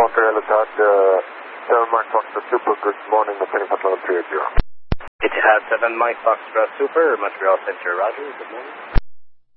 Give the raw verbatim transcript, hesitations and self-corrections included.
Fokker Helipad, uh, seven Mike Foxtrot Super, good morning, Montreal Foxtrot three eighty. Etihad seven Mike Foxtrot Super, Montreal Center, Roger, good morning.